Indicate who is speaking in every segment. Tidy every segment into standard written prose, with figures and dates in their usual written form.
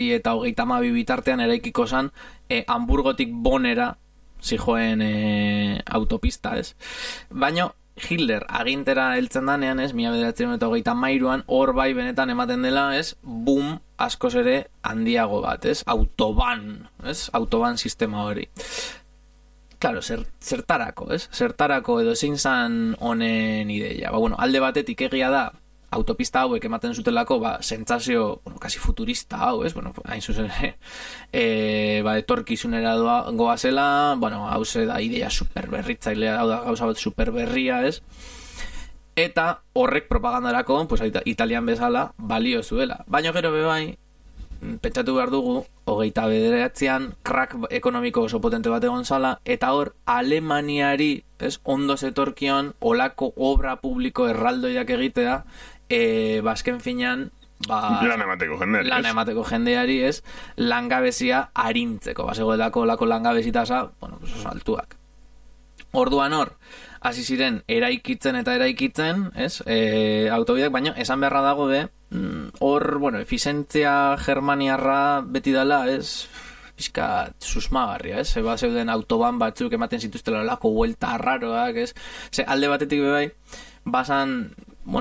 Speaker 1: eta 32 bitartean eraikiko zan Hamburgotik Bonera zijoen autopista, ez? Baina Hitler agintera heltzen danean, ez, 1933an, hor bai benetan ematen dela, ez, boom askoz ere handiago bat, ez, autoban sistema hori. Claro, zertarako, ez? Zertarako edo zein zan honen ideia. Ba, bueno, alde batetik egia da, autopista hauek ematen zutelako, sentsazio, kasi futurista hau, ez? Bueno, hain zuzen, etorkizunera goazela, hau ze da idea superberritzailea, hau da gauza bat superberria, ez? Eta horrek propagandarako, pues, Italian bezala, balio zuela. Baina gero bebai, pentsatu behar dugu, 29an, crack ekonomiko oso potente bat egon zala, eta hor, Alemaniari, ez, ondo zetorkion, olako obra publiko erraldoiak egitea, azken finean,
Speaker 2: lan
Speaker 1: emateko jendeari, ez, langabezia arintzeko, zegoelako olako langabezitasa, oso altuak. Orduan hor, hasi ziren eraikitzen, ez, autobideak, baina esan beharra dago hor, efizientzia germaniarra beti dela, ez, pixka susmagarria, ez, zeuden autoban batzuk ematen zituztela lako vuelta arraroak, ez, alde batetik bebai, basan,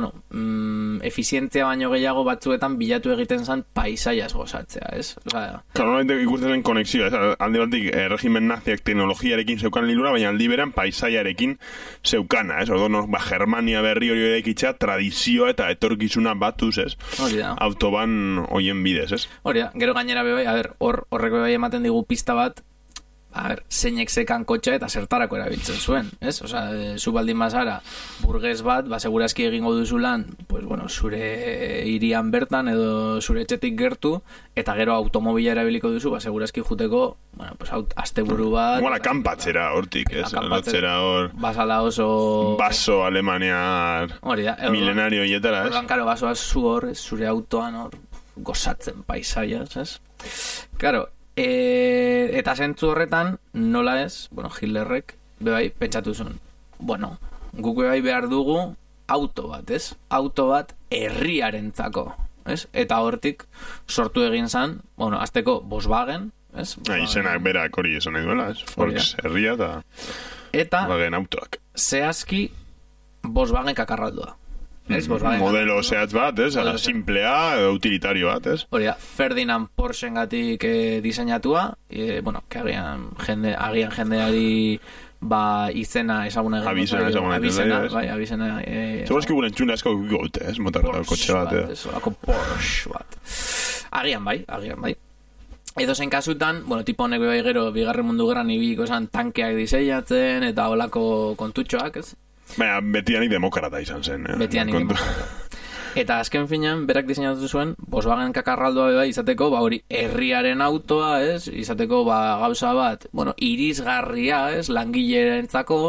Speaker 1: efizientzia baino gehiago batzuetan bilatu egiten zan paisaiaz gozatzea, ez?
Speaker 2: Normalmente ikusten zen konexioa, ez? Alde batik, regimen naziak teknologiarekin zeukan lilura, baina aldi beran paisaiarekin zeukana, ez? Ordo, Germania berri hori eraikitza, tradizioa eta etorkizuna batuz, ez? Autoban hoien bidez, ez?
Speaker 1: Hori da, gero gainera bebai, horrek bebai ematen digu pista bat, zeinek zekan kotxa eta zertarako erabiltzen zuen, ez? Zu baldin bazara burges bat, segurazki egingo duzu lan, zure hirian bertan edo zure etxetik gertu, eta gero automobila erabiliko duzu, segurazki juteko, asteburu bat...
Speaker 2: kanpatzera hortik, ez? Kanpatzera hor...
Speaker 1: Basala oso...
Speaker 2: Baso alemaniar... Milenario hietara, ez?
Speaker 1: Karo, basoa zu hor, zure autoan hor, gozatzen paisaiaz, ez? Karo, eta zentzu horretan, nola ez, Hitlerrek, bebai, pentsatu zuen. Guk bebai behar dugu auto bat, ez? Auto bat herriarentzako, ez? Eta hortik sortu egin zan, azteko Volkswagen, ez?
Speaker 2: Izenak berak hori esan nahi duela, ez? Volks herria eta Volkswagen autoak.
Speaker 1: Zehazki Volkswagen kakarraldua.
Speaker 2: Modelo zehatz bat, ez? Simplea, utilitario bat, ez?
Speaker 1: Hori da, Ferdinand Porschen gatik diseinatua, que agian jendeari izena ezaguna
Speaker 2: abizena. Zegoazki guren txuna esko gote, ez? Motarra kotxe bat,
Speaker 1: olako Porsche bat. Agian bai. Edo zen kasutan, tipo honek bai gero, bigarren mundu gerran ibiliko esan tankeak diseinatzen, eta olako kontutxoak, ez?
Speaker 2: Baina, betianik demokrata izan zen.
Speaker 1: Betianik demokrata. Eta azken finean, berak diseinatu zuen, Volkswagen kakarraldoa beba izateko, hori herriaren autoa, ez? Izateko, gauza bat, irisgarria, ez? Langilerentzako,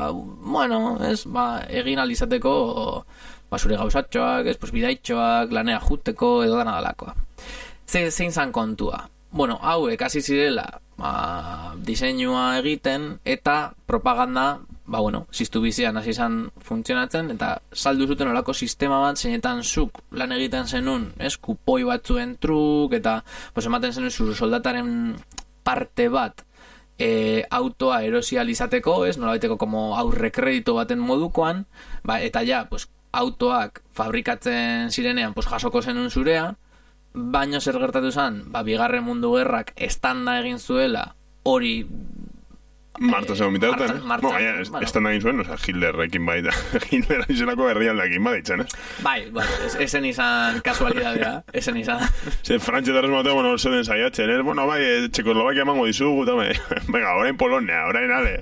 Speaker 1: ez? Egin alizateko, zure gauzatxoak, ez? Bidaitxoak, lanea juteko, edo dana dalakoa. Zein zan kontua? Hauek hasi zirela, diseinua egiten, eta propaganda, ziztu bizian hasi izan funtzionatzen, eta saldu zuten olako sistema bat, zeinetan zuk lan egiten zenun, ez, kupoi batzuen truk, eta ematen zenun zure soldataren parte bat autoa erosializateko, ez, nolabaiteko como aurrekredito baten modukoan, eta autoak fabrikatzen zirenean jasoko zenun zurea, baino zer gertatu zen, bigarren mundu gerrak estanda egin zuela, hori
Speaker 2: Marta zegoen bitartan, estanda egin zuen, Hitlerrekin baita, Hitler izenako herrialdeakin baditzen, ez?
Speaker 1: Esen izan kasualidadea, esen izan.
Speaker 2: Frantxetarrez matea, zeden saiatzen, ez? Txekoslovakia emango dizugu, venga, orain Polonia, orain ale.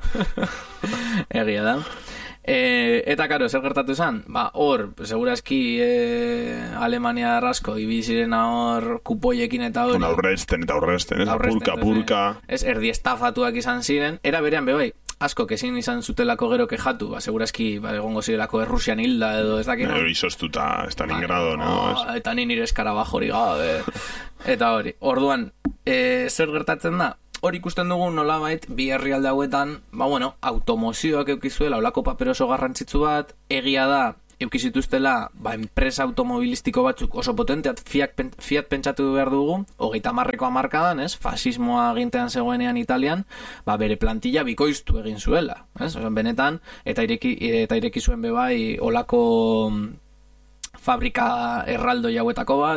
Speaker 1: Egia da. Eta karo, zer gertatu zen? Hor, segurazki Alemania arrasko ibizirena hor kupoiekin eta hori
Speaker 2: aurrezten, purka
Speaker 1: ez, erdi estafatuak izan ziren, era berean bebai asko kezin izan zutelako gero kejatu, segurazki egongo zirelako Errusian hilda edo ez dakit
Speaker 2: izoztuta, Stalingrado
Speaker 1: eta nire eskarabajori gabe eta hori, orduan zer gertatzen da? Hor ikusten dugu nolabait, bi herrialde hauetan, automozioak eukizuela, olako paper oso garrantzitsu bat, egia da, eukizituztela enpresa automobilistiko batzuk oso potenteat, Fiat pentsatu behar dugu, 30ko hamarkadan, fasismoa gintean zegoenean Italian, bere plantilla bikoiztu egin zuela, benetan, eta ireki zuen bebai olako fabrika erraldo jauetako bat,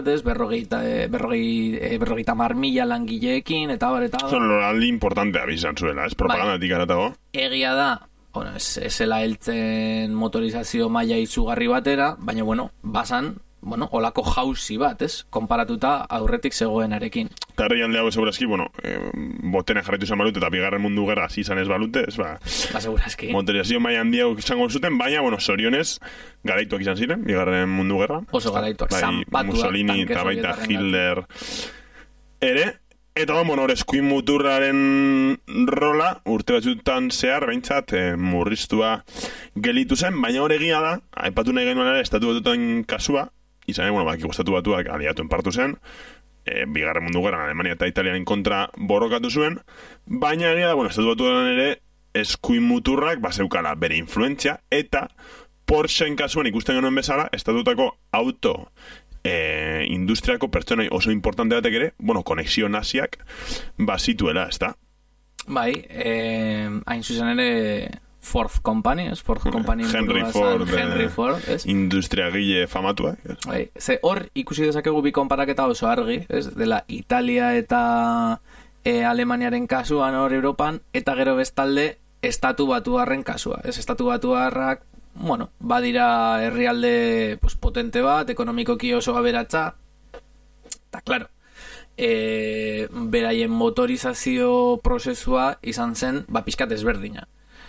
Speaker 1: 50.000 langileekin, eta bar.
Speaker 2: Son loraldi importantea bizan zuela, propagandatik aratago.
Speaker 1: Egia da, esela heltzen motorizazio maila izugarri batera, baina, basan, olako jauzi bat, konparatuta aurretik zegoenarekin.
Speaker 2: Eta herri handiago segurazki, botena jarraitu izan balute, eta bigarren mundu gerra hasi izan ez balute,
Speaker 1: segurazki.
Speaker 2: Motorizazio maila handiago izango zuten, baina, zorionez, garaituak izan ziren, bigarren mundu gerra.
Speaker 1: Oso garaituak, zanpatuak.
Speaker 2: Mussolini eta baita Hitler ere. Eta hor eskuin muturraren rola urte batzutan zehar behintzat murriztua gelitu zen, baina hor egia da, aipatu nahi genuen ere estatu batutan kasua, izan estatu batuak aliatuen partu zen, bigarren mundu gerran Alemania eta Italianen kontra borrokatu zuen, baina egia da, estatu batuan ere eskuin muturrak bazeukala bere influentzia, eta Porscheen kasuan ikusten genuen bezala, estatutako auto industriako pertsonai oso importante batek ere, konexio naziak bazituela, ez da?
Speaker 1: Bai, hain zuzen ere Ford Company, Ford Company
Speaker 2: Henry Ford, industriagile famatua.
Speaker 1: Bai, ze hor ikusi dezakegu bi konparaketa oso argi, dela Italia eta Alemaniaren kasuan hor Europan, eta gero bestalde estatu batuarren kasua, estatu batuarrak badira herrialde potente bat, ekonomikoki oso aberatsa, eta klaro, beraien motorizazio prozesua izan zen, pixkat ezberdina.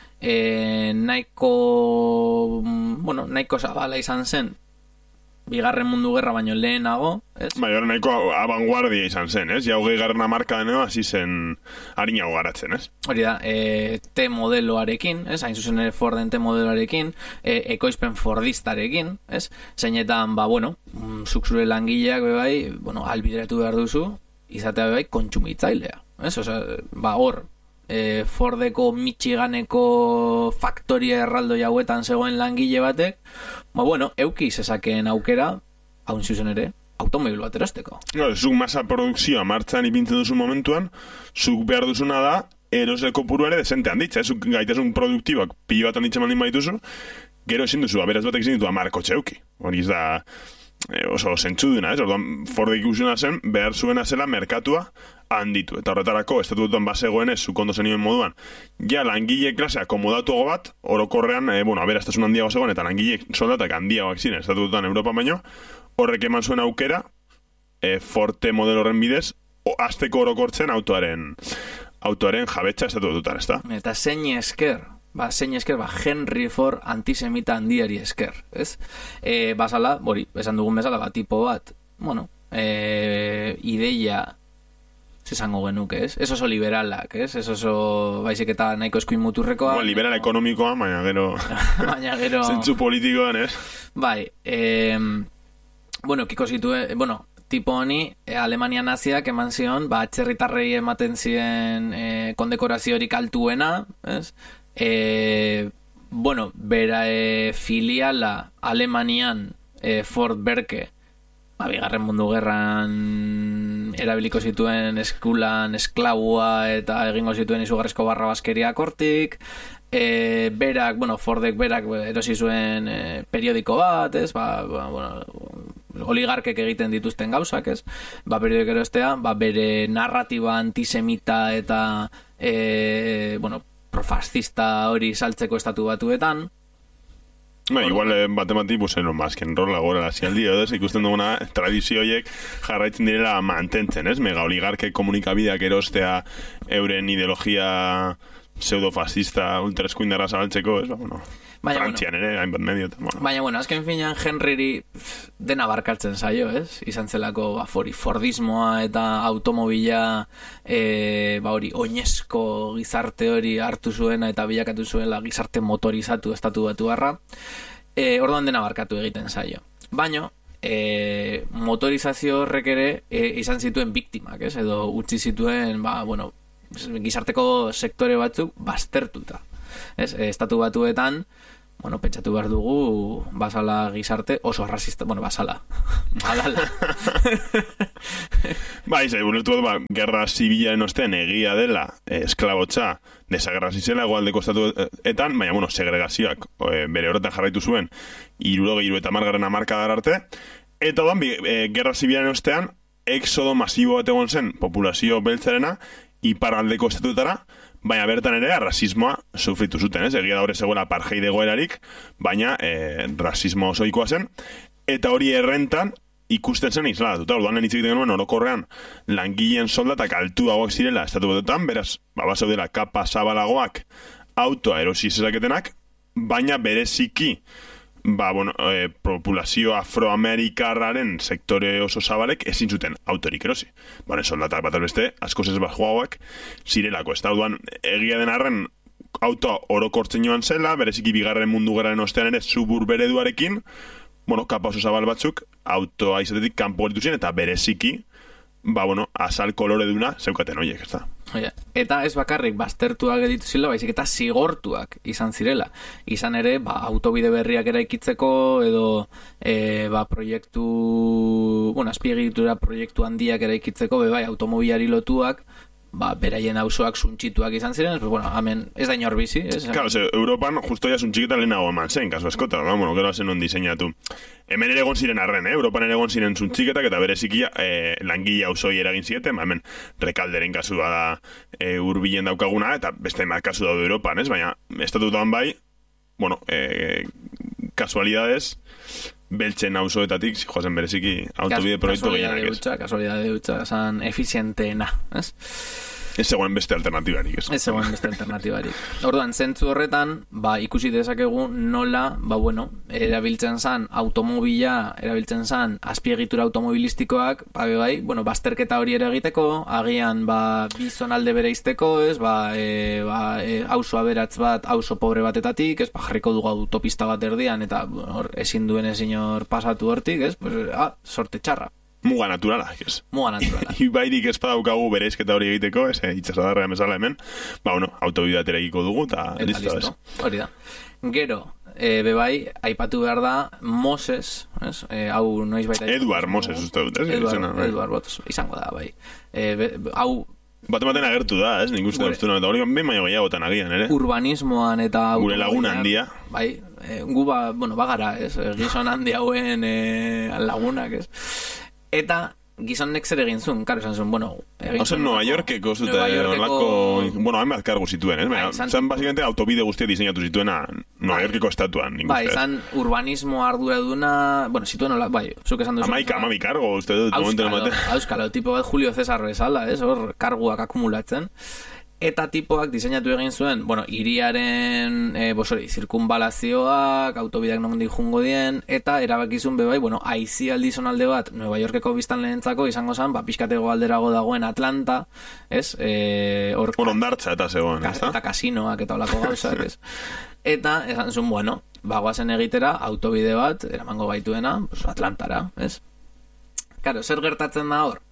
Speaker 1: Nahiko zabala izan zen, bigarren mundu gerra baino lehenago,
Speaker 2: Bai, nahiko abanguardia izan zen, Ja 20. hamarkadan hasi zen harinago garatzen,
Speaker 1: Hori da, T-modeloarekin, hain zuzen ere Forden T-modeloarekin, ekoizpen fordistarekin, zeinetan, zuk zure langileak, albideratu behar duzu, izatea kontsumitzailea, hor, Fordeko Michiganeko faktoria erraldo jauetan zegoen langile batek, euki zezakeen aukera, haun zuzen ere, automobil bat erosteko.
Speaker 2: Zuk masa produkzioa martxan ipintzen duzu momentuan, zuk behar duzuna da, eroseko puru ere desente handitza, zuk gaitasun produktibak pilo bat handitza mandin baituzu, gero ezin duzu, aberaz batek ezin ditu 10 kotxe euki. Hori ez da oso zentzuduna, Orduan Fordek ikusuna zen, behar zuena zela merkatua handitu. Eta horretarako, estatutuan bazegoen ez, zuk ondo zenioen moduan, langile klasea komodatuago bat, orokorrean, aberaztasun handiago zegoen, eta langile soldatak handiagoak ziren, estatutuan Europa baino, horrek eman zuen aukera, Forte modelo horren bidez, azteko orokortzen autoaren jabetza estatututan, ez da?
Speaker 1: Eta zein esker, Henry Ford antisemita handiari esker, basala, esan dugun bezala, tipo bat, ideia esango genuke, ez oso liberalak, ez oso baizik eta nahiko eskuin muturrekoa.
Speaker 2: Liberal ekonomikoa, baina gero zentzu politikoan,
Speaker 1: Bai, kiko zituen, tipo honi, Alemania naziak eman zion, atzerritarrei ematen ziren kondekoraziorik altuena, bera filiala Alemanian Ford Berke, bigarren mundu gerran erabiliko zituen eskulan esklabua eta egingo zituen izugarrizko barrabaskeria hortik, Fordek berak erosi zuen periodiko bat, oligarkek egiten dituzten gauzak, periodiko erostea, bere narratiba antisemita eta profascista hori saltzeko estatu batuetan.
Speaker 2: Igual batemati, mazken rola gora lazialdi, ikusten duguna tradizio horiek jarraitzen direla mantentzen, mega oligarke komunikabideak erostea euren ideologia pseudofascista ultraeskuindarra zabaltzeko, Frantzian ere, hainbat medio.
Speaker 1: Baina, azken finean Henryri dena barkatzen zaio, izan zelako Fordismoa eta automobila oinezko gizarte hori hartu zuena eta bilakatu zuela gizarte motorizatu estatu batuarra, orduan dena barkatu egiten zaio. Baina, motorizazio horrek ere izan zituen biktimak, edo utzi zituen, gizarteko sektore batzuk baztertuta. Estatu batuetan, bueno, pentsatu behar dugu basala gizarte oso arrazista, bueno, basala. Badala.
Speaker 2: Bai, ulertu bat, gerra zibilaren ostean egia dela esklabotza desagerrasi zela egoaldeko estatuetan, baina, bueno, segregazioak bere horretan jarraitu zuen 70 hamarkadar arte, eta odan, gerra zibilaren ostean exodo masibo bat egon zen populazio beltzarena iparraldeko estatuetara, baina bertan ere rasismoa sufritu zuten, ez? Egia da hori zegoela apartheid egoerarik, baina rasismo osoikoa zen, eta hori errentan ikusten zen isladatuta. Orduan hitz egiten genuen orokorrean langileen soldatak altuagoak zirela estatu batuetan, beraz, basaudela kapa zabalagoak autoa erosi zezaketenak, baina bereziki populazio afroamerikarraren sektore oso zabalek ezin zuten autorik erosi. Soldatak bat beste, askoz ez bajuagoak zirelako. Ez da, orduan, egia den arren autoa orokortzen joan zela, bereziki bigarren mundu gerraren ostean ere suburbereduarekin, kapa oso zabal batzuk, autoa izatetik kanpo geritu ziren, eta bereziki, azal kolore duna zeukaten horiek, ez da.
Speaker 1: Eta ez bakarrik baztertuak editu zila, baizik eta zigortuak izan zirela. Izan ere, autobide berriak eraikitzeko, edo azpiegitura proiektu handiak eraikitzeko, automobilari lotuak, beraien auzoak suntxituak izan ziren, hemen ez da inor bizi.
Speaker 2: Claro, Europan justo ya suntxiketa lehenago eman zen, kasu askota, gero hazen on diseinatu. Hemen ere egon ziren arren, Europan ere egon ziren suntxiketak, eta berezikia langile auzoi eragin zieten, hemen rekalderen kasua da hurbilen daukaguna, eta beste kasu daude Europan, ez? Baina, estatutuan bai, kasualidades, beltzen auzoetatik, joazen bereziki autobide proiektu gehienak, ez?
Speaker 1: Kasualidade dutxa, esan efizienteena, ez?
Speaker 2: Ez zegoen beste alternatibarik, ez?
Speaker 1: Ez zegoen beste alternatibarik. Orduan, zentzu horretan, ikusi dezakegu nola, erabiltzen zan automobila, erabiltzen zan azpiegitura automobilistikoak, bazterketa hori ere egiteko, agian, bi zonalde bere izteko, ez? Auzo aberatz bat, auzo pobre batetatik, ez? Jarriko dugu autopista bat erdian, eta ezin duen hor pasatu hortik, ez? Sorte txarra.
Speaker 2: Muga naturala, ez?
Speaker 1: Muga naturala.
Speaker 2: Ibairik ez badaukagu berezketa hori egiteko, ez, itxasadarra emezala hemen, autobidat egiko dugu, eta listo, ez?
Speaker 1: Hori da. Gero, aipatu behar da Moses, ez? Hau noiz baita...
Speaker 2: Eduard Moses, uste dut, ez?
Speaker 1: Eduard Botos, izango da, bai. Hau...
Speaker 2: Batematen agertu da, ez? Nik uste dut, eta hori behin maio gehiagotan agian, ere?
Speaker 1: Urbanismoan eta...
Speaker 2: Gure lagun handia.
Speaker 1: Bai, gu bagara, ez? Gizon handi hauen lagunak, ez? Eta gizonek zer egin zuen, karo esan zuen,
Speaker 2: Ozen Nueva Yorkeko zute, hainbat kargu zituen, ez? Zan, basikamente, autobide guztia diseinatu zituena Nueva Yorkeko estatuan, nik uste.
Speaker 1: Zan, urbanismo ardura duna, zituen, zuk esan duzu.
Speaker 2: Amami kargo, uste dut, momentu ematen.
Speaker 1: Auskalo, tipo bat Julio Cesar bezala, ez? Hor, karguak akumulatzen. Eta tipoak diseinatu egin zuen, hiriaren zirkunbalazioak, autobideak nondik jungo dien, eta erabakizun aizialdi zonalde bat, Nueva Yorkeko biztan lehentzako, izango zen, pixkatego alderago dagoen Atlanta, ez?
Speaker 2: Ondartza eta zegoen, ez da?
Speaker 1: Eta kasinoak eta olako gauzak, ez? Eta, esan zuen, bagoazen egitera, autobide bat, eramango gaituena, Atlantara, ez? Karo, zer gertatzen da hor?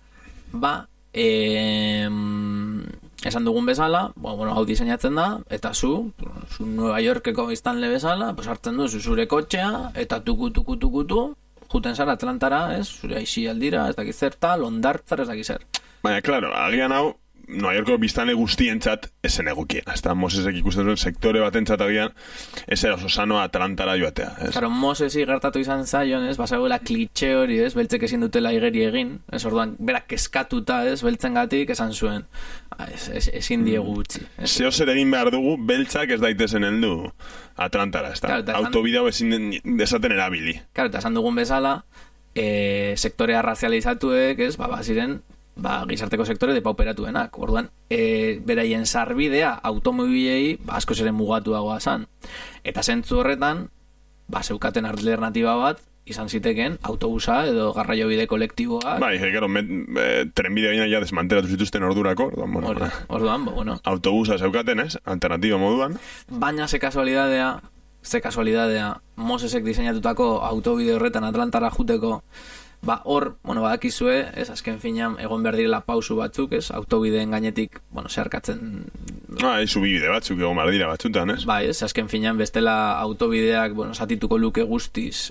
Speaker 1: Esan dugun bezala, hau diseinatzen da, eta zu Nueva Yorkeko biztanle bezala, hartzen duzu zure kotxea, eta tuku, juten zara Atlantara, ez? Zure aixi aldira, ez dakiz zer tal, ondartzar, ez dakiz zer.
Speaker 2: Baina, klaro, agian hau, Nueva Yorkeko biztanle guztientzat esen egokien. Hasta Mosesek ikusten zuen sektore batentzat agian, ez era oso sano Atlantara joatea.
Speaker 1: Claro, Mosesi gertatu izan zaion, ez? Basagoela klitxe hori, ez? Beltzek ezin dutela igeri egin, ez? Orduan, berak keskatuta, ez? Beltzen gatik esan zuen. Ezin diegu utzi.
Speaker 2: Zeo zer egin behar dugu, beltzak ez daitezen heldu Atlantara, ez da? Autobidea ezin desaten erabili.
Speaker 1: Claro, eta esan dugun bezala, sektorea razializatuek, ez? Ziren, gizarteko sektore depauperatuenak. Orduan, beraien sarbidea automobilei asko ziren mugatuagoa zan. Eta zentzu horretan, zeukaten alternatiba bat, izan ziteken autobusa edo garraio bide kolektiboak.
Speaker 2: Trenbidea gina ja desmantelatu zituzten ordurako.
Speaker 1: Orduan,
Speaker 2: autobusa zeukaten, ez? Alternatiba moduan.
Speaker 1: Baina ze kasualidadea, Mosesek diseinatutako autobide horretan Atlantara juteko, hor, badakizue, ez, azken finean, egon behar direla pausu batzuk, ez, autobideen gainetik, zeharkatzen
Speaker 2: Subibide batzuk egon bardira batzutan, ez?
Speaker 1: Bai, ez, azken finean bestela autobideak, satituko luke guztiz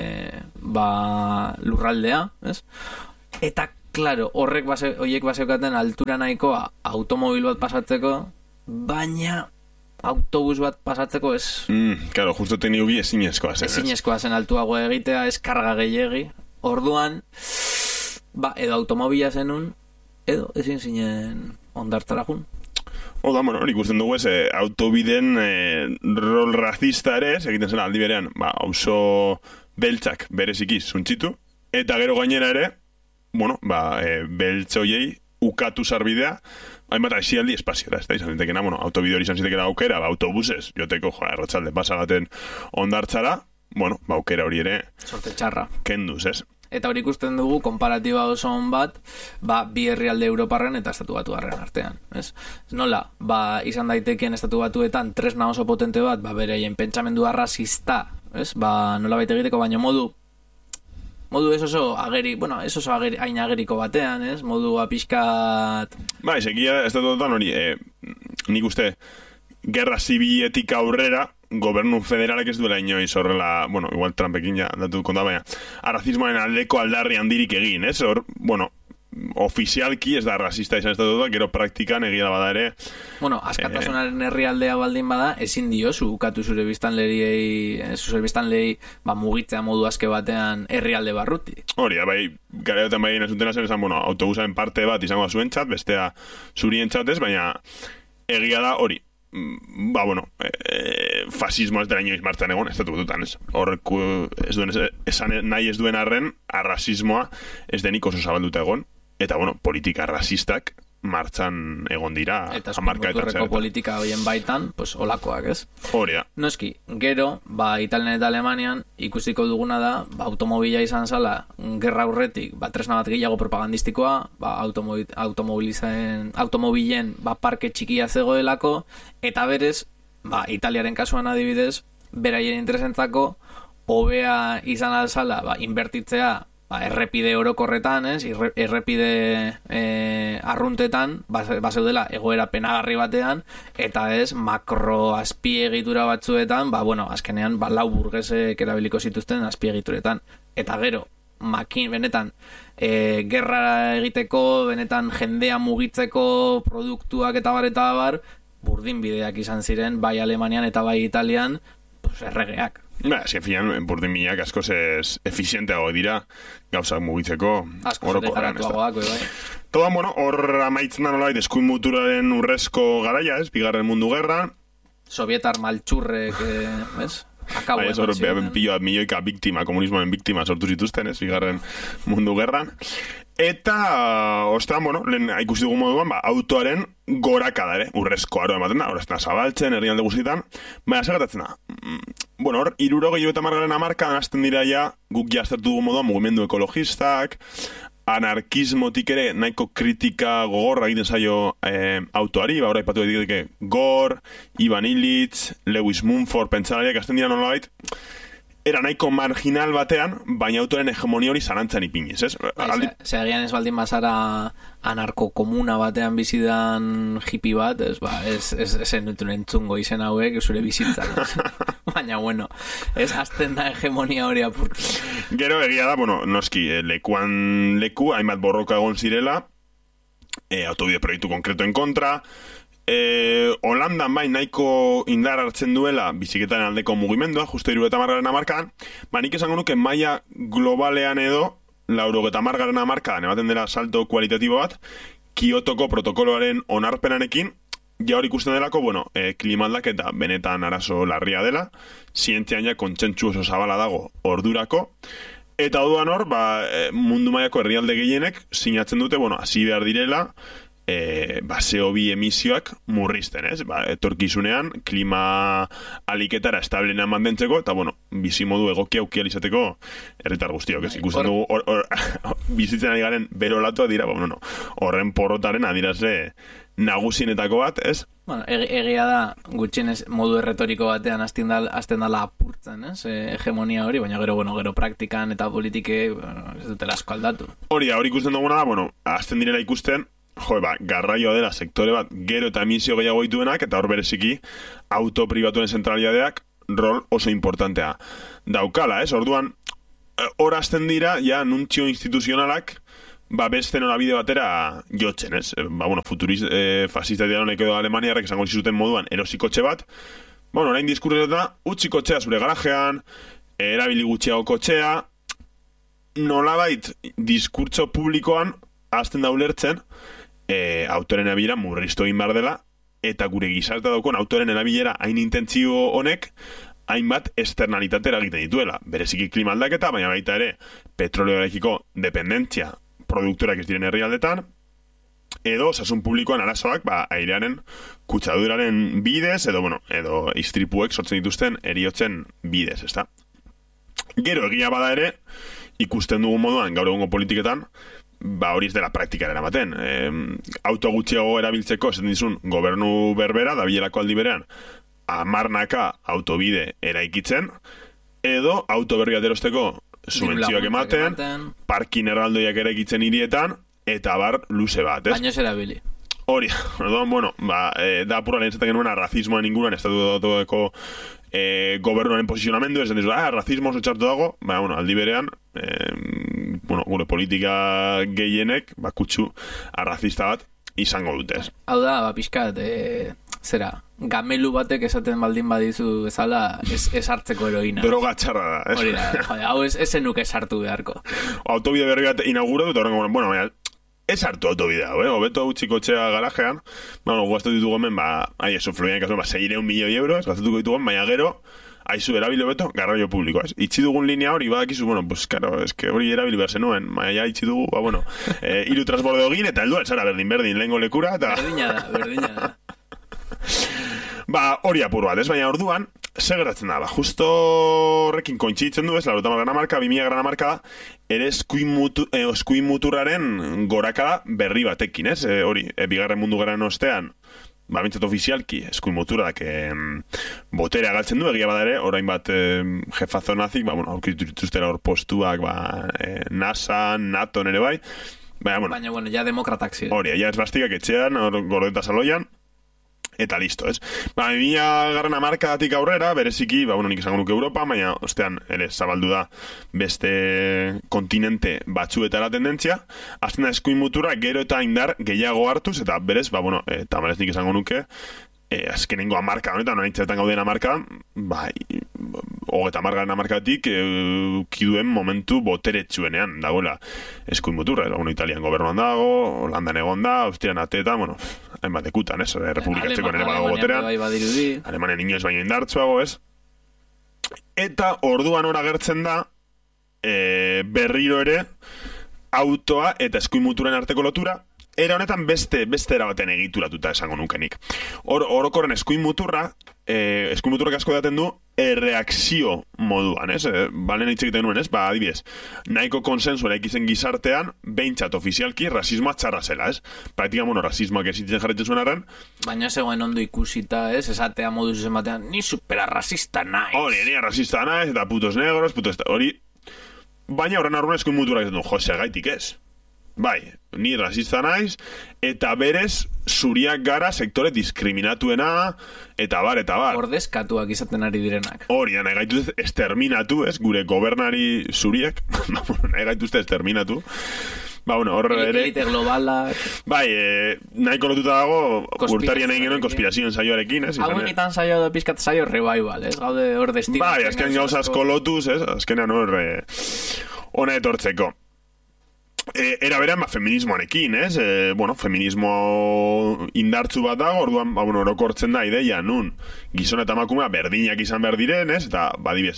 Speaker 1: lurraldea, ez? Eta, klaro, horiek baseukaten altura nahikoa automobil bat pasatzeko, baina autobus bat pasatzeko ez...
Speaker 2: Claro, justo teknikoki ezinezkoa zen.
Speaker 1: Ezinezkoa zen altuago egitea, ez karga gehiegi. Orduan, edo automobila zenun, edo ezin zinen ondartzara jun.
Speaker 2: Bueno, ikusten dugu ez, autobiden rol racista ere, egiten zen aldi berean, auzo beltzak bereziki zuntzitu, eta gero gainera ere, beltz hoiei ukatu sarbidea, hainbat aizialdi espaziora, ez da, izan zitekena, autobide hori izan zitekena aukera, autobusez, joteko, erratxalde pasagaten ondartzara, aukera hori ere...
Speaker 1: Sorte txarra.
Speaker 2: Kenduz, ez?
Speaker 1: Eta hori ikusten dugu, konparatiba oso on bat, bi herrialde Europarren eta estatu batuarren artean, ez? Nola, izan daitekeen estatu batuetan tresna oso potente bat, bereien pentsamendu arrazista, ez? Nola baita egiteko, baina modu ez oso hain ageriko batean, ez? Modu apiskat...
Speaker 2: Ezekia, estatu batuetan hori, nik uste, gerra zibiletik aurrera, gobernu federalek ez duela inoiz horrela, igual Trumpekin ja datu konta, baina arrazismoaren aldeko aldarri handirik egin, ez? Ofizialki ez da rasista izan estatuta, gero praktikan egia da bada ere...
Speaker 1: askatasunaren herrialdea baldin bada, ezin diozu ukatu zure biztanleei mugitzea modu aske batean herrialde barruti.
Speaker 2: Hori, garaiotan bai nezutena zen esan, autobusaren parte bat izango zuen txat, bestea zurien txatez, baina egia da hori. Fasismo ez dela inoiz martxan egon, estatu gututan, ez? Horrek nahi ez duen arren, arrasismoa ez denik oso zabalduta egon, eta, politika rasistak martxan egon dira.
Speaker 1: Eta eskuinmuturreko politika horien baitan, olakoak, ez?
Speaker 2: Hori da.
Speaker 1: Noski, gero, Italian eta Alemanian ikusiko duguna da, automobila izan zala, gerra aurretik, tresna bat gehiago propagandistikoa, automobilen parke txikia zegoelako, eta berez, Italiaren kasuan adibidez, beraien interesentzako, hobea izan alzala, inbertitzea, errepide orokorretan, ez? Errepide arruntetan, bazeudela egoera penagarri batean, eta ez, makro azpiegitura batzuetan, azkenean, lau burgesek erabiliko zituzten azpiegituretan. Eta gero, benetan, gerra egiteko, benetan jendea mugitzeko produktuak eta bar, burdin bideak izan ziren, bai Alemanian eta bai Italian, erregeak.
Speaker 2: Azken finan, burdin bideak askoz efizienteago dira, gauzak mugitzeko orokorrean. Todan, hor amaitzen da nolabait eskuin muturaren urrezko garaia, ez? Bigarren mundu gerra.
Speaker 1: Sovietar maltxurrek, ez?
Speaker 2: Milioika biktima, komunismoen biktima sortu zituzten, ez? Bigarren mundu gerran. Eta, lehen ikusi dugu moduan, autoaren gorakada ere, urrezko aro ematen da, horrezten zabaltzen, herrialde guztietan, baina segatatzen da. Hor, 70 hamarkadan hasten dira ja, guk jaztertu dugu moduan, mugimendu ekologistak, anarkismotik ere nahiko kritika gogorra egiten zaio autoari, hori aipatu egiteke Gore, Ivan Illich, Lewis Mumford, pentsalariak hasten dira nolabait, era nahiko marginal batean, baina autoren hegemonia hori zalantzan ipinez, ez?
Speaker 1: Segian ez baldin bazara anarko komuna batean bizidan hippie bat, ez zenutun entzungo izen hauek zure bizitzan. Baina, ez azten da hegemonia hori apurtu.
Speaker 2: Gero egia da, noski, lekuan leku, hainbat borroka egon zirela, autobide proiektu konkretoen kontra, Holandan bai nahiko indar hartzen duela biziketaren aldeko mugimendua, justo 70 hamarkadan, nik esango nuke maila globalean edo 90 hamarkadan ematen dela salto kualitatibo bat, Kiotoko protokoloaren onarpenarekin, ja hori ikusten delako, klimaldaketa benetan arazo larria dela, zientzian ja kontsentsu oso zabala dago ordurako, eta orduan hor, mundu mailako herrialde gehienek sinatzen dute, hasi behar direla, CO2 emisioak murrizten, ez? Etorkizunean, klima aliketara establena mantentzeko, eta, bizimodu egokia aukial izateko herritar guztiok, ez? Ikusten dugu, bizitzen ari garen berolatua dira, horren porrotaren adirazle nagusienetako bat, ez?
Speaker 1: Egia da, gutxienez modu erretoriko batean hasten dala apurtzen, ez? Hegemonia hori, baina gero praktikan eta politike ez dutela asko aldatu.
Speaker 2: Hori ikusten duguna da, hasten direla ikusten, garraioa dela sektore bat gero eta emisio gehiago dituenak, eta hor bereziki auto pribatuen zentralidadeak rol oso importantea daukala, ez? Orduan, hor hasten dira, ja, nuntzio instituzionalak, beste norabide batera jotzen, ez? Fasista dialonek edo Alemaniarrek esango zuten moduan erosikotxe bat, orain diskurretan utzi kotxea zure garajean, erabili gutxiago kotxea, nolabait diskurtso publikoan hasten da ulertzen autoren erabilera murriztu egin behar dela, eta gure gizartea daukon autoren erabilera hain intentzio honek hainbat externalitate eragiten dituela. Bereziki klima aldaketa, baina baita ere petroleoarekiko dependentzia produktorak ez diren herrialdetan, edo osasun publikoan arazoak airearen kutsaduraren bidez, edo istripuek sortzen dituzten heriotzen bidez, ezta? Gero egia bada ere, ikusten dugun moduan gaur egungo politiketan, hori ez dela praktikara eramaten. Auto gutxiago erabiltzeko, esaten dizun, gobernu berbera, dabilelako aldi berean, 10 autobide eraikitzen, edo auto berri aterosteko subentzioak ematen, parkin erraldoiak eraikitzen hirietan, eta bar luze bat, ez?
Speaker 1: Baina ez erabili.
Speaker 2: Hori, da apura lehen zaten genuen rasismoen inguruan, estatutuko gobernuaren posizionamendu, esan dizu, rasismo oso txartu dago, aldi berean, gure politika gehienek, kutsu arrazista bat izango dutez.
Speaker 1: Hau da, pixkat, gamelu batek esaten baldin badizu bezala ez hartzeko heroina.
Speaker 2: Droga txarra da, ez?
Speaker 1: Hori da, hau ez zenuke esartu beharko.
Speaker 2: Autobide berri bat inauguratu, eta horrengo, ez hartu autobidea, hobeto utzi kotxea garajean, gaztatu ditugu hemen, fluian kasu, 600 milioi euros, gaztatuko ditugu, baina gero, haizu erabili hobeto, garraio publikoa, ez? Itxi dugun linea hori, badakizu, hori erabili behar zenuen, baina itxi dugu, hiru transbordeo egin, eta heldu alzara berdin, lehengo lekura, eta...
Speaker 1: Berdina da.
Speaker 2: Hori apur bat, ez? Baina orduan, zer geratzen da, justo horrekin kointzitzen du, ez? 80 marka, 2000 grana marka da, ere eskuin muturraren gorakada berri batekin, ez? Hori, bigarren mundu gerran ostean, bintzat ofizialki, eskuin muturak boterea galtzen du, egia badare, orain bat jefazo nazik, aurkitu dituztera hor postuak, NASA, NATO nere bai,
Speaker 1: baina, ja demokratak ziren.
Speaker 2: Hori, ja ez bastikak etxean, gordeta saloian, eta listo, ez? 2000 garrana markadatik aurrera, bereziki, nik esango nuke Europa, baina ostean ere zabaldu da beste kontinente batzuetara tendentzia, azten da eskuin mutura gero eta indar gehiago hartuz, eta berez, tamalez nik esango nuke, azkenengo amarka honetan, noraintzetan gauden amarka, 30 garrana markadatik kiduen momentu boteretsuenean, dagoela eskuin muturra, Italian gobernuan dago, Holandan egon da, Austrian ateetan, hainbat ekutan, ez? Republikatzeko nire badago boterean. Alemanian inoez baino indartzuago, ez? Eta orduan ora gertzen da berriro ere autoa eta eskuin muturen arteko lotura, era honetan beste erabaten egituratuta esango nukenik. Orokorren eskuin muturrak asko daten du erreakzio moduan, ez? Balen hitz egiten nuen, ez? Adibidez, nahiko konsensu eraikizen gizartean, behintzat ofizialki rasismoa txarra zela, ez? Praktika, rasismoak esitzen jarretzen zuen arren.
Speaker 1: Baina zegoen ondo ikusita, ez? Esatea modu zuzen batean, ni supera rasista naiz.
Speaker 2: Hori, ni rasista naiz, eta putos negros, hori. Baina horren arruan eskuin muturak egiten du, jose gaitik ez. Ni rasista naiz, eta berez zuriak gara sektore diskriminatuena, eta bar.
Speaker 1: Ordezkatuak izaten ari direnak.
Speaker 2: Hori, nahi gaituzte exterminatu, ez? Gure gobernari zuriak, nahi gaituzte exterminatu. Horre ere...
Speaker 1: Elite globalak...
Speaker 2: nahiko lotuta dago, urtarien egin genuen konspirazioen saioarekin, ez?
Speaker 1: Hauen itan saio da pizkat saio revival, ez? Gaude hor destino.
Speaker 2: Azken gauza asko lotuz, ez? Azkenean hor ona etortzeko. Era berean, feminismoarekin, ez? Feminismo indartzu bat dago, orduan, orokortzen da ideia, nun, gizona eta emakumea berdinak izan behar diren, ez? Eta, badibez,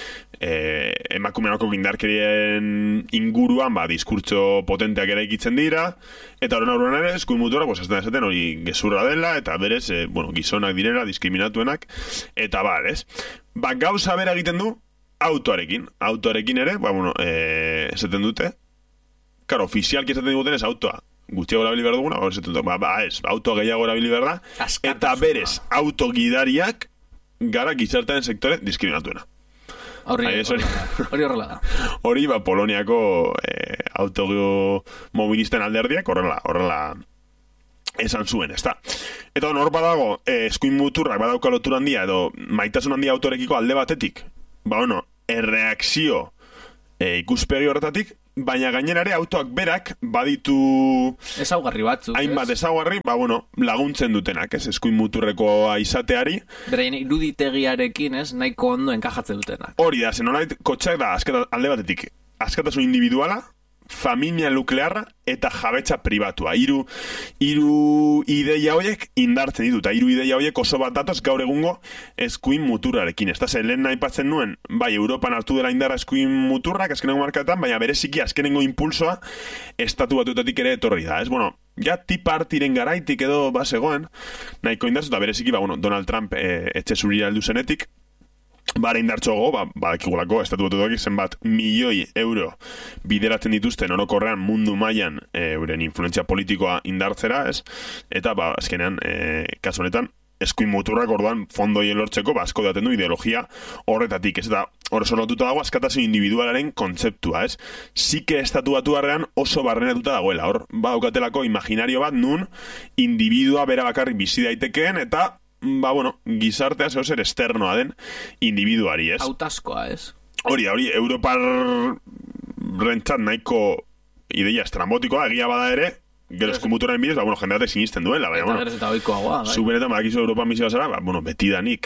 Speaker 2: emakumeako indarkerien inguruan, diskurtso potenteak eraikitzen dira, eta horren ere, eskuin mutura, azten esaten hori gezurra dela, eta berez, gizonak direla, diskriminatuenak, eta ez? Gauza bera egiten du, autoarekin ere, esaten dute, karo, ofizialki esaten diguten ez autoa gutxiago erabili behar duguna, autoa gehiago erabili behar da, eta berez autogidariak gara gizartean sektore diskriminatuena.
Speaker 1: Hori horrela da.
Speaker 2: Hori, Poloniako automobilisten alderdiak horrela esan zuen, ezta. Eta hor badago, eskuin muturrak badauka lotura handia, edo maitasun handia autorekiko alde batetik, erreakzio ikuspegi horretatik, baina gainerare autoak berak baditu
Speaker 1: ezaugarri batzuk,
Speaker 2: hainbat ezaugarri, laguntzen dutenak, ez, eskuin muturrekoa izateari.
Speaker 1: Beraien iruditegiarekin, ez, nahiko ondo enkajatzen dutenak.
Speaker 2: Hori da, zenolait, kotxeak da, alde batetik, askatasun individuala, familia nuklearra eta jabetza pribatua. Hiru ideia horiek indartzen ditu, eta hiru ideia horiek oso bat datoz gaur egungo eskuin muturrarekin. Ez da, lehen aipatzen nuen, bai, Europan hartu dela indarra eskuin muturrak, azkenengo markatan, baina bereziki azkenengo impulsoa estatu batuetatik ere etorri da. Ez, ja tipartiren garaitik edo bazegoen, nahiko indartzu, eta bereziki, Donald Trump etxe zurira heldu zenetik, bara indartxogo, badakigulako, estatu batuak zenbat milioi euro bideratzen dituzten orokorrean mundu mailan euren influentzia politikoa indartzera, ez? Eta, azkenean, kasu honetan, eskuin muturrak orduan fondoien lortzeko, asko daten du ideologia horretatik, ez? Eta hor oso lotuta dago askatasun individualaren kontzeptua, ez? Zike estatu batuarrean oso barrenatuta dagoela, hor, daukatelako imaginario bat nun individua bera bakarrik bizi daitekeen, eta gizartea zer esternoa den individuari, ez?
Speaker 1: Autaskoa, ez?
Speaker 2: Hori, Europar rentzat nahiko ideia estrambotikoa, egia bada ere, gero eskuin bidez, jende batek sinisten duela, baina,
Speaker 1: eta oikoagoa, bai.
Speaker 2: Zubenetan badakizu Europa misio zara, betidanik,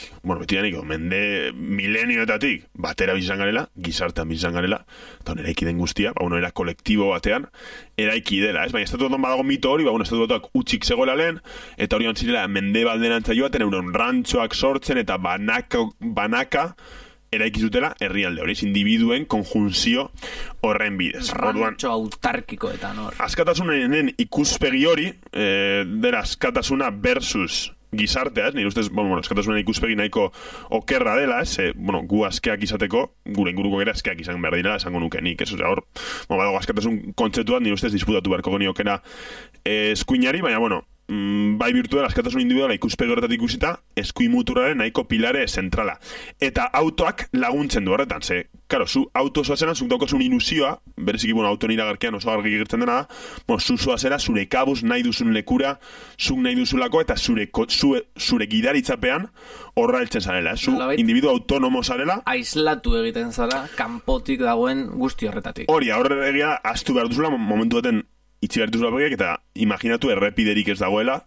Speaker 2: mende milenioetatik, batera bizizan garela, gizartean bizizan garela, eta eraiki den guztia, era kolektibo batean, eraiki dela, ez? Baina estatu badago mito hori, estatu batuak utxik zegoela lehen, eta hori antzirela mende balderantza joaten, euren rantxoak sortzen, eta banaka, eraiki zutela herrialde hori, individuen konjunzio horren bidez.
Speaker 1: Rantxo autarkikoetan hor.
Speaker 2: Askatasunen ikuspegi hori, dera askatasuna versus gizartea, nire ustez, askatasunen ikuspegi nahiko okerra dela, gu askeak izateko, gure inguruko gara askeak izan behar dira, esango nuke nik, ez? Hor, badago askatasun kontzeptuat, nire ustez disputatu beharko geniokena eskuinari, baina, bai virtual askatasun individuala ikuspegi horretatik ikusita, eskuin muturraren nahiko pilare zentrala. Eta autoak laguntzen du horretan, karo, zu auto zoazena, zuk daukazun ilusioa, bereziki, auto iragarkean oso argi gertzen dena da, zu zoazera, zure kabuz nahi duzun lekura, zuk nahi duzulako, eta zure gidaritzapean horra heltzen zarela, zu individu autonomo zarela.
Speaker 1: Aislatu egiten zara, kanpotik dagoen guzti horretatik.
Speaker 2: Hori, horre egia, astu behar duzula, momentu baten itxi behar duzula begiak, eta imaginatu errepiderik ez dagoela,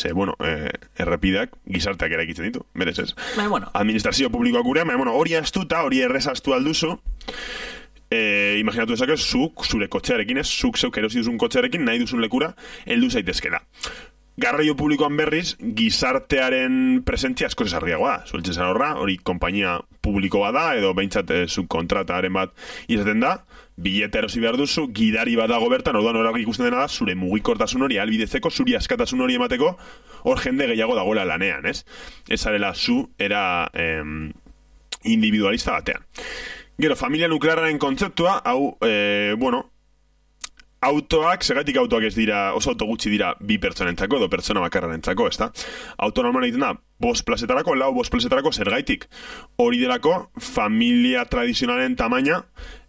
Speaker 2: errepideak gizarteak eraikitzen ditu, berez ez. Administrazio publikoak gurean, hori astuta, hori errez astu alduzu, imaginatu ezak ez, zure kotxearekin ez, zuk zeuk erosi duzun kotxearekin, nahi duzun lekura, heldu zaitezkela. Garraio publikoan berriz, gizartearen presentzia asko esarriagoa, zueltzen zara horra, hori konpainia publikoa da, edo behintzat subkontrataren bat izaten da, bileta erosi behar duzu, gidari bat dago bertan, orduan horarrik ikusten dena da, zure mugikortasun hori albidetzeko, zuri askatasun hori emateko, hor jende gehiago dagoela lanean, ez? Ez arela era individualista batean. Gero, familia nuklearraren kontzeptua, hau, autoak, segatik autoak ez dira, oso auto gutxi dira bi pertsonentzako, edo pertsona bakarrarentzako, ez da? Auto normal egiten da, 5 plazetarako, 5 plazetarako zergaitik. Hori delako, familia tradizionalen tamaina,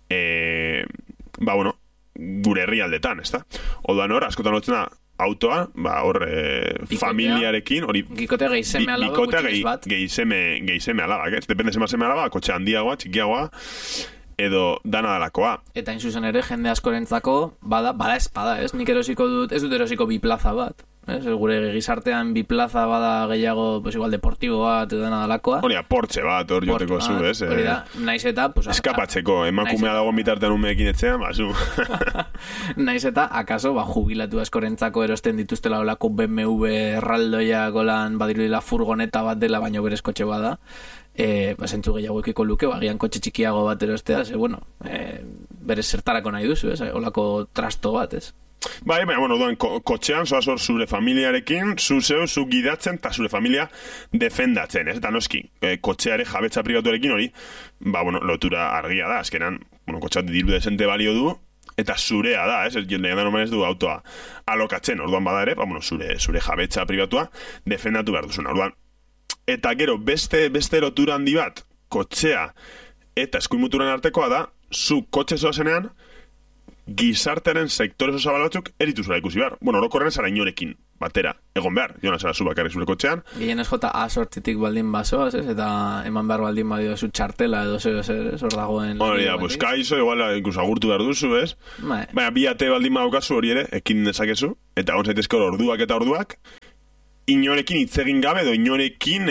Speaker 2: gure herrialdetan, ez da? Oduan hor, askotan lotzen da, autoa, familiarekin, hori...
Speaker 1: Gikote geizeme alaba, gutxiz bat.
Speaker 2: Geizeme alaba, ez? Depende zeme alaba, kotxe handiagoa, txikiagoa, edo dana dalakoa.
Speaker 1: Eta inzuzen ere, jende askorentzako, bada espada, ez? Nik erosiko dut, ez dut erosiko bi plaza bat. Gure gizartean bi plaza bada gehiago, igual deportibo bat edo dena dalakoa.
Speaker 2: Hori, Porsche bat, hor joteko zu, ez?
Speaker 1: Hori da, naiz eta...
Speaker 2: Eskapatzeko, emakumea dago mitartean umeekin etxean, zu.
Speaker 1: Naiz eta, akaso, jubilatu askorentzako erosten dituztela olako BMW erraldoia golan badirudila furgoneta bat dela, baino berez kotxe bada. Zentzu gehiago ekiko luke, bagian kotxe txikiago bat erostea, berez zertarako nahi duzu, olako trasto bat, ez?
Speaker 2: Bai, duan, kotxean, zoaz hor zure familiarekin, zu gidatzen, eta zure familia defendatzen, ez? Eta noski, kotxeare jabetza pribatuarekin hori, lotura argia da, azkenan, kotxeat diru desente balio du, eta zurea da, ez? Jendea normal ez du autoa alokatzen, orduan bada ere, zure jabetza pribatua defendatu behar duzuna, orduan. Eta gero, beste lotura handi bat, kotxea eta eskuin muturen artekoa da, zu kotxe zoazenean, gizartearen sektore oso zabal batzuk erituzula ikusi behar. Bueno, orokorren zara inorekin batera, egon behar, jona zara zu bakarrik zure kotxean.
Speaker 1: Gehienez jota A8tik baldin basoaz, ez? Eta eman behar baldin badio zu txartela edo zer, hor dagoen...
Speaker 2: Hori da, pues kaizo, igual, incluso agurtu behar duzu, ez? Baina, bi ate baldin badaukazu hori ere, ekin dezakezu, eta hon zaitezke orduak eta orduak, inorekin hitzegin gabe edo inorekin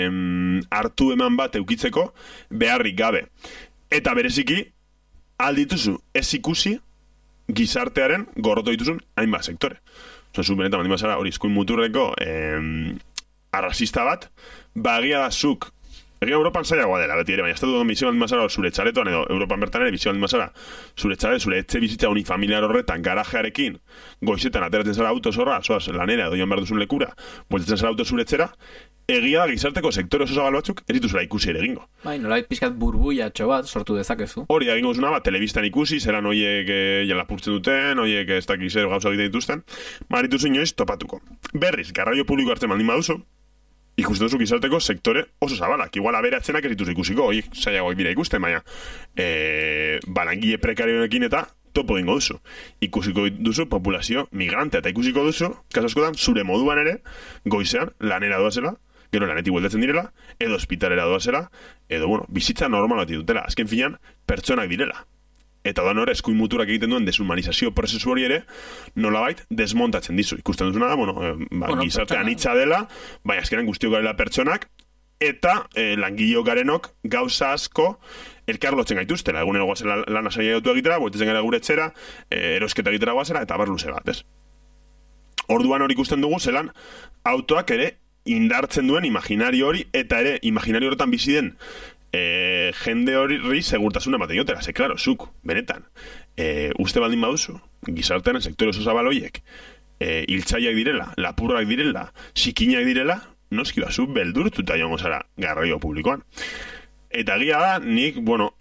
Speaker 2: hartu eman bat eukitzeko beharrik gabe. Eta bereziki, aldituzu ez ikusi gizartearen gorroto dituzun hainbat sektore. Zu benetan baldin bazara hori izkuin muturreko arrasista bat, bagia da zuk, egia Europan zailagoa dela, beti ere, baina estatu bizi baldin bazara zure txaretoan edo Europan bertan ere bizi baldin bazara zure txaret, zure etxe bizitza unifamiliar horretan, garajearekin, goizetan ateratzen zara auto zorra, zoaz lanera edo joan behar duzun lekura, bueltatzen zara auto zure etxera, egia da gizarteko sektore oso zabal batzuk ez dituzela ikusi ere egingo.
Speaker 1: Bai, nolait pixkat burbuiatxo bat sortu dezakezu.
Speaker 2: Hori egingo zuna bat, telebistan ikusi, zelan hoiek lapurtzen duten, hoiek ez dakiz zer gauza egiten dituzten, dituzu inoiz topatuko. Berriz, garraio publiko hartzen baldin baduzu, ikusten duzu gizarteko sektore oso zabalak. Igual aberatzenak ez dituzu ikusiko, horiek zailagoak dira ikusten, baina balangile prekarioekin eta topo egingo duzu. Ikusiko duzu populazio migrante eta ikusiko duzu, kaso askotan, zure moduan ere, goizean, lanera doazela, gero lanetik bueltatzen direla, edo ospitalera doazela, edo, bueno, bizitza normal bat dutela. Azken finean, pertsonak direla. Eta da nore, eskuin muturak egiten duen deshumanizazio prozesu hori ere, nolabait desmontatzen dizu. Ikusten duzuna da, gizarte anitza dela, baina azkenan guztiok garela pertsonak, eta langileo garenok gauza asko elkarlotzen gaituztela. Egunero guazela lana saia gautu egitera, bueltetzen gara gure etxera, erosketa egitera guazela, eta bar luze bat, ez? Orduan hori ikusten dugu, zelan autoak ere indartzen duen imaginario hori, eta ere imaginario horretan bizi den jende hori segurtasuna ematen diotela. Ze, klaro, zuk, benetan, uste baldin baduzu, gizartearen sektore oso zabal horiek, hiltzaiak direla, lapurrak direla, sikinak direla, noski bazu beldurtuta joango zara garraio publikoan. Eta egia da, nik, bueno,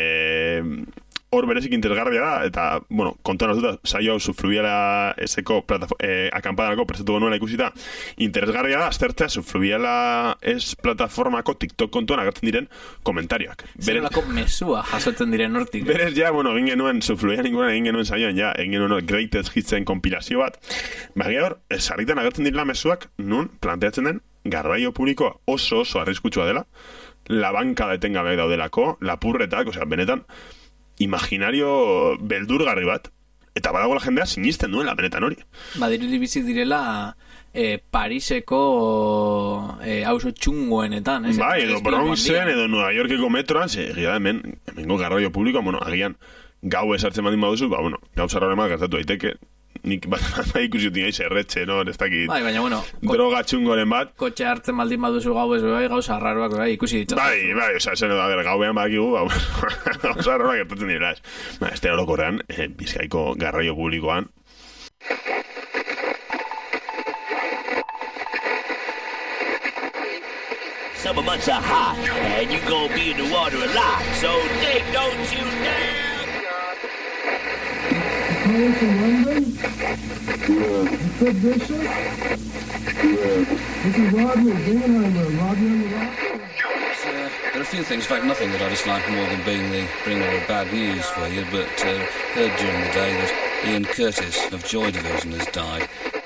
Speaker 2: hor berezik interesgarria da, eta, bueno, kontuan hartuta, saio hau Subfluviala eseko akampadarako prestatu genuela ikusita, interesgarria da, aztertzea Subfluviala es plataformako TikTok kontuan agertzen diren komentarioak.
Speaker 1: Zerolako mesua jasotzen diren hortik.
Speaker 2: Berez, ja, bueno, egin genuen Subfluviala egin genuen saioan, ja, egin genuen Greatest Hitsen kompilazio bat, baina hor, sarritan agertzen direla mezuak, nun planteatzen den garraio publikoa oso arriskutsua dela, la banka detengabe daudelako, lapurretak, osea, benetan, imaginario beldurgarri bat, eta badago la jendea sinisten duela benetan hori.
Speaker 1: Badirudi bizi direla Pariseko auzo txungoenetan,
Speaker 2: bai, edo Bronxen, edo Nueva Yorkeko metroan, egia da hemengo garraio publikoa, bueno, agian gau esartzen badin baduzu, ba, bueno, gau zarrore bat gertatu daiteke, nik bat ikusi dut nire erretxe, no? Ez dakit,
Speaker 1: bai, baina, bueno,
Speaker 2: droga txungoren bat.
Speaker 1: Kotxe hartzen baldin baduzu gau ez, bai, gauza arraroak, bai, ikusi ditzat.
Speaker 2: Bai, oza, zen edo, gauean badakigu, gauza arraroak gertatzen dira, ez. Ba, ez orokorrean, Bizkaiko garraio publikoan.
Speaker 3: Summer months are hot, and you gon' be in the water a lot, so dig, don't you dare!
Speaker 4: Calling from London? Yeah. Fred Bishop? Yeah. This is Rodney Dingenheimer. Rodney on the rock?
Speaker 5: There are a few things, in fact nothing that I dislike more than being the bringer of bad news for you, but heard during the day that Ian Curtis of Joy Division has died.